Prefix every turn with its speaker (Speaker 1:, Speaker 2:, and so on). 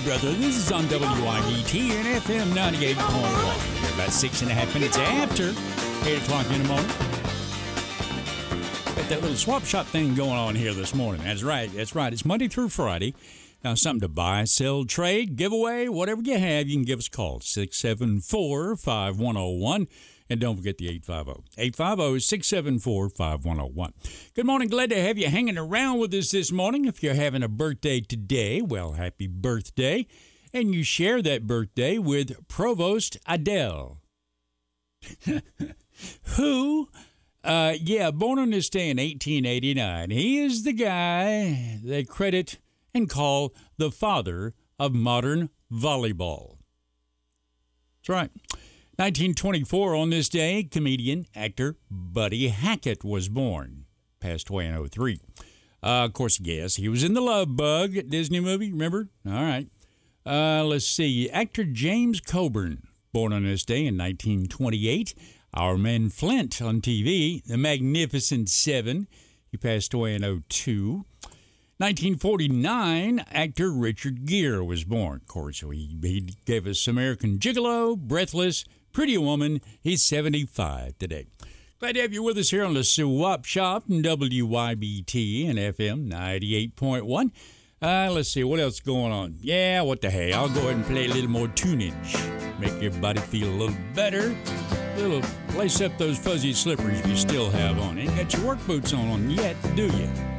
Speaker 1: brother. This is on WYBT and FM 98.1. We're about 6.5 minutes after 8 o'clock in the morning. Got that little swap shop thing going on here this morning. That's right. It's Monday through Friday. Now, something to buy, sell, trade, giveaway, whatever you have, you can give us a call. 674-5101. And don't forget the 850. 850-674-5101. Good morning. Glad to have you hanging around with us this morning. If you're having a birthday today, well, happy birthday. And you share that birthday with Provost Adele. Who? Born on this day in 1889. He is the guy they credit and call the father of modern volleyball. That's right. 1924, on this day, comedian, actor Buddy Hackett was born. Passed away in 2003. Of course, yes, he was in The Love Bug Disney movie, remember? All right. Let's see. Actor James Coburn, born on this day in 1928. Our man Flint on TV, The Magnificent Seven. He passed away in 2002. 1949, actor Richard Gere was born. Of course, he gave us American Gigolo, Breathless, Pretty Woman. He's 75 today. Glad to have you with us here on the Swap Shop and WYBT and FM 98.1. Let's see, what else going on? Yeah, what the hey, I'll go ahead and play a little more tunage. Make everybody feel a little better. Lace up those fuzzy slippers you still have on. Ain't got your work boots on yet, do you?